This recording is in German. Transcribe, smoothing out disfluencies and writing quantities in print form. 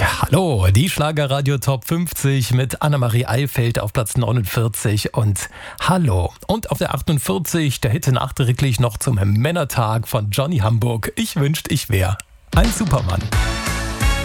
Hallo, die Schlagerradio Top 50 mit Annemarie Eilfeld auf Platz 49 und Hallo. Und auf der 48 der Hit nachträglich noch zum Männertag von Johnny Hamburg. Ich wünschte, ich wär ein Supermann.